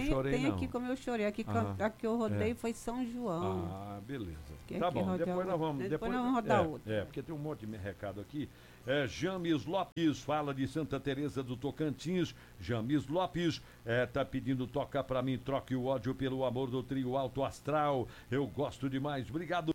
Tem não. aqui como eu chorei. Aqui que eu rodei foi São João. Ah, beleza. Que Tá aqui bom, depois nós vamos rodar outro. porque tem um monte de recado aqui. James Lopes fala de Santa Teresa do Tocantins. James Lopes tá pedindo toca pra mim, troque o ódio pelo amor do trio Alto Astral. Eu gosto demais. Obrigado.